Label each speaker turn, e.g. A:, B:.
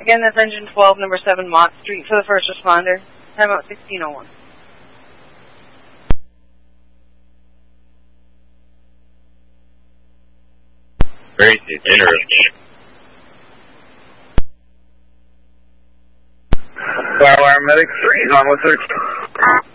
A: Again, that's engine 12, number 7, Mott Street for the first responder. Time out 1601.
B: Very interesting.
C: Fire Medic 3 on with 13.